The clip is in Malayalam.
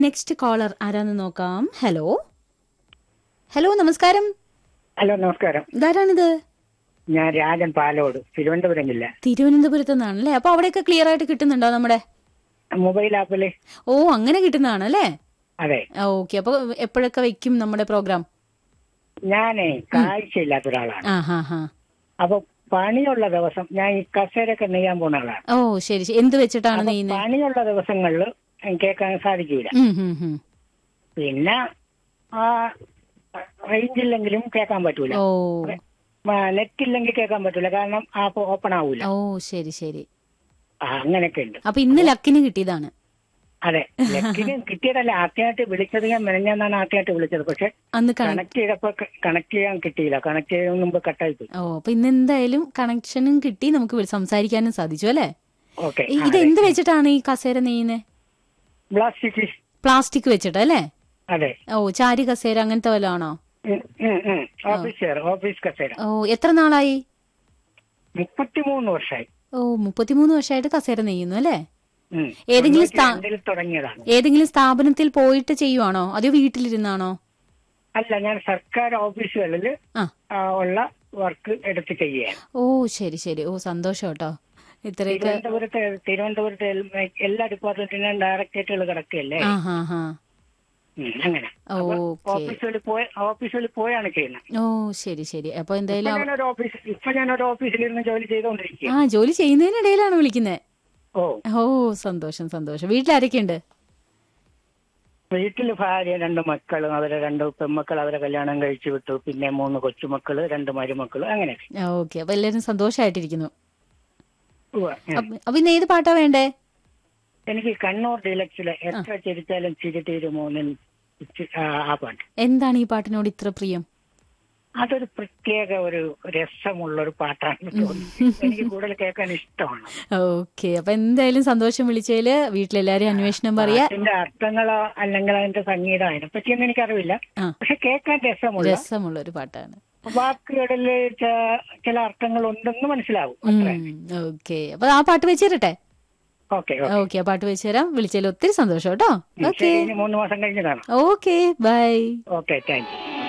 നെക്സ്റ്റ് കോളർ ആരാന്ന് നോക്കാം. ഹലോ ഹലോ നമസ്കാരം. ഹലോ നമസ്കാരം. ഇതാരാണിത്? ഞാൻ രാജൻ പാലോട്, തിരുവനന്തപുരം ജില്ല. തിരുവനന്തപുരത്ത് നിന്നാണല്ലേ? അപ്പൊ അവിടെയൊക്കെ ക്ലിയർ ആയിട്ട് കിട്ടുന്നുണ്ടോ നമ്മുടെ മൊബൈൽ ആപ്പില്? ഓ അങ്ങനെ കിട്ടുന്നതാണല്ലേ? അതെ. ഓക്കെ. അപ്പൊ എപ്പോഴൊക്കെ വെക്കും നമ്മുടെ പ്രോഗ്രാം? ഞാനേ കാഴ്ചയില്ലാത്ത ഒരാളാണ്. ആ ഹാ ഹാ. അപ്പൊ പണിയുള്ള ദിവസം ഞാൻ ഈ കസേരയൊക്കെ നെയ്യാൻ പോകുന്ന ആളാണ്. ഓ ശരി ശരി. എന്ത് വെച്ചിട്ടാണ് അപ്പൊ നെയ്യുന്നത്? പണിയുള്ള ദിവസങ്ങളിൽ കേൾക്കാൻ സാധിക്കൂല. പിന്നെ ആ റേഞ്ചില്ലെങ്കിലും കേൾക്കാൻ പറ്റൂല. ഓ നെറ്റ് ഇല്ലെങ്കിൽ കേൾക്കാൻ പറ്റൂല, കാരണം ആപ്പ് ഓപ്പൺ ആവൂല. ഓ ശരി ശരി. അങ്ങനെയൊക്കെ ഉണ്ട്. അപ്പൊ ഇന്ന് ലക്കിന് കിട്ടിയതാണ്. അതെ, ലക്കിന് കിട്ടിയതല്ല. ആദ്യമായിട്ട് വിളിച്ചത് ഞാൻ മെനഞ്ഞാന്നാണ് ആദ്യമായിട്ട് വിളിച്ചത്. പക്ഷെ അന്ന് കണക്ട് ചെയ്തപ്പോ കണക്ട് ചെയ്യാൻ കിട്ടിയില്ല. കണക്ട് ചെയ്യുന്നതിന് മുമ്പ് കട്ടായി പോയി. ഓ അപ്പൊ ഇന്ന് എന്തായാലും കണക്ഷനും കിട്ടി, നമുക്ക് സംസാരിക്കാനും സാധിച്ചു അല്ലേ? ഓക്കെ. ഇത് എന്ത് വെച്ചിട്ടാണ് ഈ കസേര നെയ്യുന്നത്? പ്ലാസ്റ്റിക് വെച്ചിട്ട് അല്ലേ? അതെ. ഓ ചാരി കസേര അങ്ങനത്തെ വല്ല ആണോ? ഓഫീസ് കസേര. ഓ എത്ര നാളായി? 33 വർഷമായി. ഓ 33 വർഷമായിട്ട് കസേര നെയ്യുന്നു അല്ലേ? തുടങ്ങിയതാണ്. ഏതെങ്കിലും സ്ഥാപനത്തിൽ പോയിട്ട് ചെയ്യുവാണോ അതോ വീട്ടിലിരുന്നാണോ? അല്ല, ഞാൻ സർക്കാർ ഓഫീസുകളിൽ ഉള്ള വർക്ക് എടുത്ത് ചെയ്യുകയാണ്. ഓ ശരി ശരി. ഓ സന്തോഷം കേട്ടോ. ഇത്രയൊക്കെ തിരുവനന്തപുരത്ത് എല്ലാ ഡിപ്പാർട്ട്മെന്റിനും ഡയറക്ടറേറ്റുകൾ കിടക്കുകയല്ലേ. അങ്ങനെ ഓഫീസുകളിൽ പോയാണ് ചെയ്യുന്നത്. ഓ ശരി ശരി. അപ്പൊ എന്തായാലും ഞാനൊരു ഓഫീസിലിരുന്ന് ജോലി ചെയ്തോണ്ടിരിക്കുക. ജോലി ചെയ്യുന്നതിനിടയിലാണ് വിളിക്കുന്നത്. ഓ സന്തോഷം സന്തോഷം. വീട്ടിലാരൊക്കെയുണ്ട്? വീട്ടില് ഭാര്യ, 2 മക്കളും, അവരെ 2 പെൺമക്കൾ അവരെ കല്യാണം കഴിച്ചു വിട്ടു. പിന്നെ 3 കൊച്ചുമക്കള്, 2 മരുമക്കള്, അങ്ങനെ. ഓക്കെ. അപ്പൊ എല്ലാരും സന്തോഷമായിട്ടിരിക്കുന്നു. അപ്പൊ ഇന്ന് ഏത് പാട്ടാ വേണ്ടേ? എനിക്ക് കണ്ണൂർ ഡീലക്സിലെ എത്ര ചിരിച്ചാലും ചിരി തീരുമോ ആ പാട്ട്. എന്താണ് ഈ പാട്ടിനോട് ഇത്ര പ്രിയം? അതൊരു പ്രത്യേക ഒരു രസമുള്ള ഒരു പാട്ടാണ്. എനിക്ക് കൂടുതൽ കേൾക്കാൻ ഇഷ്ടമാണ്. ഓക്കെ. അപ്പൊ എന്തായാലും സന്തോഷം വിളിച്ചതില്. വീട്ടിലെല്ലാരും അന്വേഷണം പറയാ. അതിന്റെ അർത്ഥങ്ങളോ അല്ലെങ്കിൽ അതിന്റെ സംഗീതം അതിനെപ്പറ്റിയൊന്നും എനിക്കറിയില്ല. പക്ഷെ കേൾക്കാൻ രസമുള്ള ഒരു പാട്ടാണ്. വാക്കുകളില് ചില അർത്ഥങ്ങൾ ഉണ്ടെന്ന് മനസ്സിലാവും. ഓക്കെ. അപ്പൊ ആ പാട്ട് വെച്ചിരട്ടെ. ഓക്കെ. ആ പാട്ട് വെച്ചുതരാം. വിളിച്ചതിൽ ഒത്തിരി സന്തോഷം കേട്ടോ. ഓക്കെ. 3 മാസം കഴിഞ്ഞ് കാണാം. Okay bye. Okay, thank you.